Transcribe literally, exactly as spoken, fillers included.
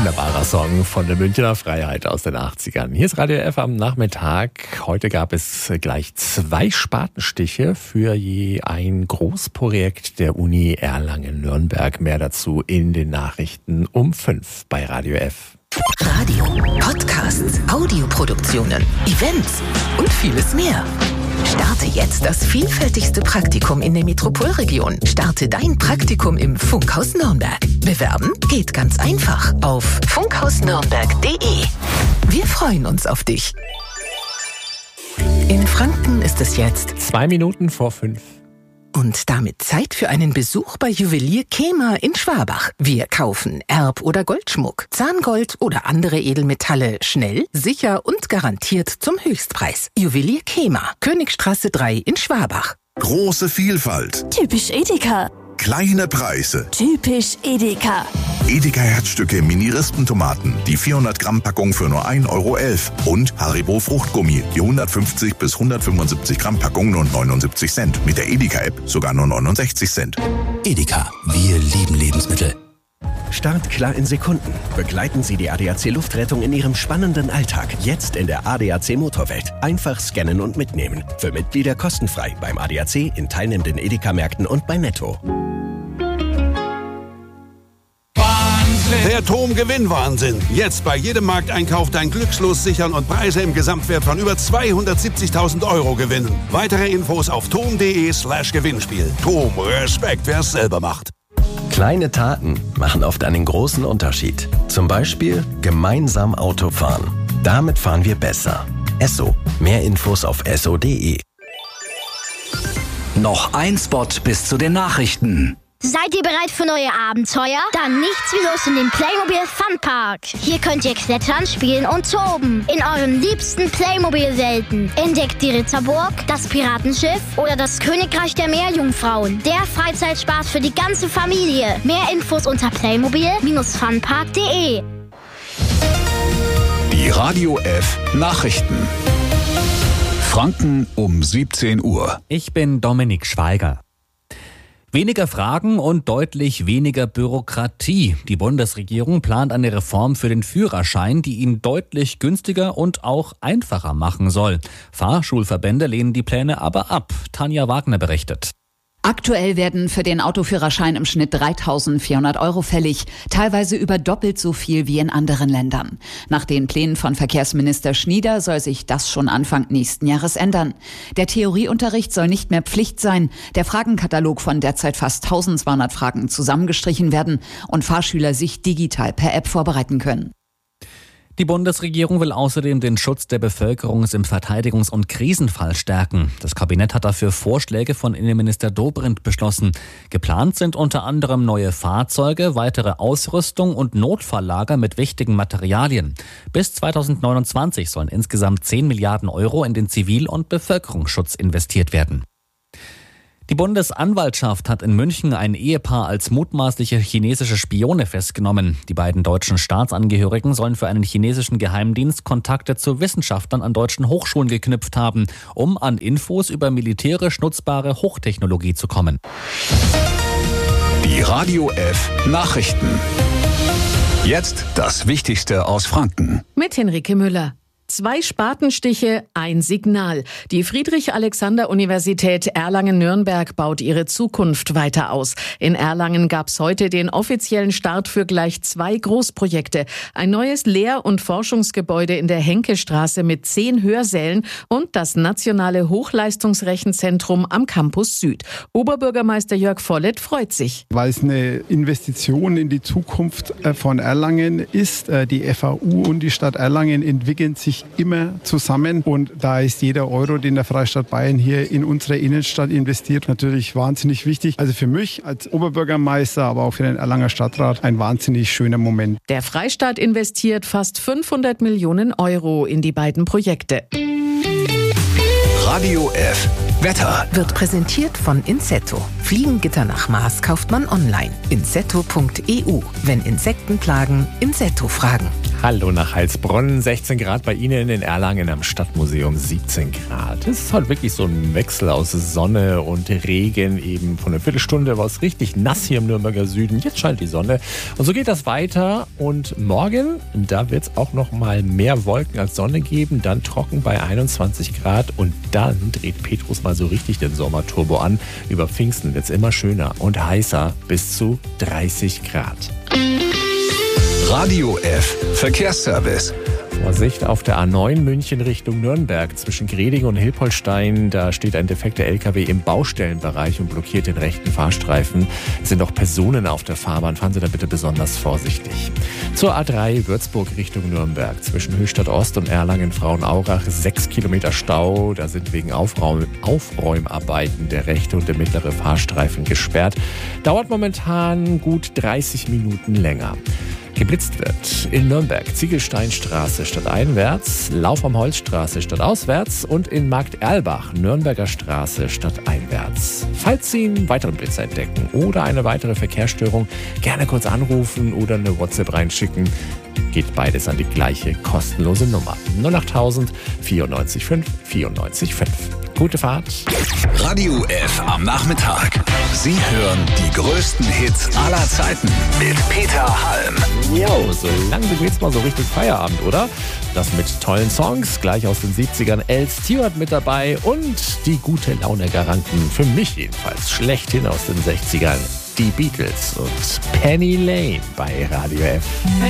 Wunderbarer Song von der Münchner Freiheit aus den achtzigern. Hier ist Radio F am Nachmittag. Heute gab es gleich zwei Spatenstiche für je ein Großprojekt der Uni Erlangen-Nürnberg. Mehr dazu in den Nachrichten um fünf bei Radio F. Radio, Podcasts, Audioproduktionen, Events und vieles mehr. Starte jetzt das vielfältigste Praktikum in der Metropolregion. Starte dein Praktikum im Funkhaus Nürnberg. Bewerben geht ganz einfach auf funkhausnürnberg punkt de. Wir freuen uns auf dich. In Franken ist es jetzt Zwei Minuten vor fünf. und damit Zeit für einen Besuch bei Juwelier Kemer in Schwabach. Wir kaufen Erb- oder Goldschmuck, Zahngold oder andere Edelmetalle schnell, sicher und garantiert zum Höchstpreis. Juwelier Kemer, Königstraße drei in Schwabach. Große Vielfalt, Typisch Edeka. kleine Preise. Typisch Edeka. Edeka Herzstücke Mini-Rispentomaten, die vierhundert Gramm Packung für nur ein Euro elf. Und Haribo Fruchtgummi, die hundertfünfzig bis hundertfünfundsiebzig Gramm Packung nur neunundsiebzig Cent. Mit der Edeka-App sogar nur neunundsechzig Cent. Edeka, wir lieben Lebensmittel. Start klar in Sekunden. Begleiten Sie die A D A C Luftrettung in Ihrem spannenden Alltag. Jetzt in der A D A C Motorwelt. Einfach scannen und mitnehmen. Für Mitglieder kostenfrei beim A D A C, in teilnehmenden Edeka-Märkten und bei Netto. Der Tom-Gewinn-Wahnsinn. Jetzt bei jedem Markteinkauf dein Glückslos sichern und Preise im Gesamtwert von über zweihundertsiebzigtausend Euro gewinnen. Weitere Infos auf tom punkt de slash Gewinnspiel. Tom, Respekt, wer es selber macht. Kleine Taten machen oft einen großen Unterschied. Zum Beispiel gemeinsam Auto fahren. Damit fahren wir besser. Esso. Mehr Infos auf esso punkt de. Noch ein Spot bis zu den Nachrichten. Seid ihr bereit für neue Abenteuer? Dann nichts wie los in den Playmobil Funpark. Hier könnt ihr klettern, spielen und toben. In euren liebsten Playmobil-Welten. Entdeckt die Ritterburg, das Piratenschiff oder das Königreich der Meerjungfrauen. Der Freizeitspaß für die ganze Familie. Mehr Infos unter playmobil funpark punkt de. Die Radio F Nachrichten. Franken um siebzehn Uhr. Ich bin Dominik Schweiger. Weniger Fragen und deutlich weniger Bürokratie. Die Bundesregierung plant eine Reform für den Führerschein, die ihn deutlich günstiger und auch einfacher machen soll. Fahrschulverbände lehnen die Pläne aber ab. Tanja Wagner berichtet. Aktuell werden für den Autoführerschein im Schnitt dreitausendvierhundert Euro fällig, teilweise über doppelt so viel wie in anderen Ländern. Nach den Plänen von Verkehrsminister Schnieder soll sich das schon Anfang nächsten Jahres ändern. Der Theorieunterricht soll nicht mehr Pflicht sein, der Fragenkatalog von derzeit fast eintausendzweihundert Fragen zusammengestrichen werden und Fahrschüler sich digital per App vorbereiten können. Die Bundesregierung will außerdem den Schutz der Bevölkerung im Verteidigungs- und Krisenfall stärken. Das Kabinett hat dafür Vorschläge von Innenminister Dobrindt beschlossen. Geplant sind unter anderem neue Fahrzeuge, weitere Ausrüstung und Notfalllager mit wichtigen Materialien. Bis zweitausendneunundzwanzig sollen insgesamt zehn Milliarden Euro in den Zivil- und Bevölkerungsschutz investiert werden. Die Bundesanwaltschaft hat in München ein Ehepaar als mutmaßliche chinesische Spione festgenommen. Die beiden deutschen Staatsangehörigen sollen für einen chinesischen Geheimdienst Kontakte zu Wissenschaftlern an deutschen Hochschulen geknüpft haben, um an Infos über militärisch nutzbare Hochtechnologie zu kommen. Die Radio F Nachrichten. Jetzt das Wichtigste aus Franken. Mit Henrike Müller. Zwei Spatenstiche, ein Signal. Die Friedrich-Alexander-Universität Erlangen-Nürnberg baut ihre Zukunft weiter aus. In Erlangen gab es heute den offiziellen Start für gleich zwei Großprojekte. Ein neues Lehr- und Forschungsgebäude in der Henkestraße mit zehn Hörsälen und das nationale Hochleistungsrechenzentrum am Campus Süd. Oberbürgermeister Jörg Vollett freut sich. Weil es eine Investition in die Zukunft von Erlangen ist. Die F A U und die Stadt Erlangen entwickeln sich immer zusammen und da ist jeder Euro, den der Freistaat Bayern hier in unsere Innenstadt investiert, natürlich wahnsinnig wichtig. Also für mich als Oberbürgermeister, aber auch für den Erlanger Stadtrat ein wahnsinnig schöner Moment. Der Freistaat investiert fast fünfhundert Millionen Euro in die beiden Projekte. Radio F Wetter Wird präsentiert von Insetto. Fliegengitter nach Maß kauft man online. Insetto punkt e u. Wenn Insekten plagen, Insetto fragen. Hallo nach Heilsbronn, sechzehn Grad bei Ihnen in Erlangen am Stadtmuseum, siebzehn Grad. Es ist halt wirklich so ein Wechsel aus Sonne und Regen. Eben von einer Viertelstunde war es richtig nass hier im Nürnberger Süden. Jetzt scheint die Sonne und so geht das weiter. Und morgen, da wird es auch noch mal mehr Wolken als Sonne geben. Dann trocken bei einundzwanzig Grad und dann dreht Petrus mal so richtig den Sommerturbo an. Über Pfingsten wird es immer schöner und heißer, bis zu dreißig Grad. Radio F Verkehrsservice. Vorsicht auf der A neun München Richtung Nürnberg. Zwischen Greding und Hilpoltstein, da steht ein defekter L K W im Baustellenbereich und blockiert den rechten Fahrstreifen. Es sind auch Personen auf der Fahrbahn. Fahren Sie da bitte besonders vorsichtig. Zur A drei Würzburg Richtung Nürnberg. Zwischen Höchstadt Ost und Erlangen-Frauenaurach sechs Kilometer Stau. Da sind wegen Aufräum- Aufräumarbeiten der rechte und der mittlere Fahrstreifen gesperrt. Dauert momentan gut dreißig Minuten länger. Geblitzt wird in Nürnberg Ziegelsteinstraße stadteinwärts, Lauf am Holzstraße stadtauswärts und in Markt-Erlbach Nürnberger Straße stadteinwärts. Falls Sie einen weiteren Blitz entdecken oder eine weitere Verkehrsstörung, gerne kurz anrufen oder eine WhatsApp reinschicken. Geht beides an die gleiche kostenlose Nummer. null achttausend vierundneunzig fünf vierundneunzig fünf. Gute Fahrt. Radio F am Nachmittag. Sie hören die größten Hits aller Zeiten mit Peter Halm. Jo, so langsam geht's mal so richtig Feierabend, oder? Das mit tollen Songs, gleich aus den siebzigern. Al Stewart mit dabei und die gute Laune-Garanten, für mich jedenfalls, schlechthin aus den sechzigern. Die Beatles und Penny Lane bei Radio F.